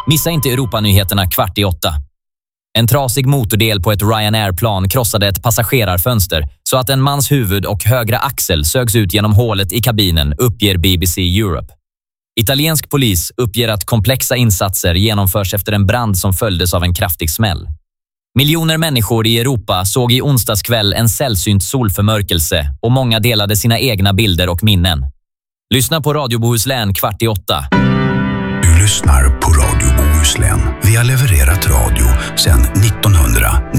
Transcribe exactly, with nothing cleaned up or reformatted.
Missa inte Europanyheterna kvart i åtta. En trasig motordel på ett Ryanair-plan krossade ett passagerarfönster så att en mans huvud och högra axel sögs ut genom hålet i kabinen, uppger B B C Europe. Italiensk polis uppger att komplexa insatser genomförs efter en brand som följdes av en kraftig smäll. Miljoner människor i Europa såg i onsdagskväll en sällsynt solförmörkelse och många delade sina egna bilder och minnen. Lyssna på Radio Bohuslän kvart i åtta. Du lyssnar på Radio Bohuslän. Vi har levererat radio sedan nittonhundranittio.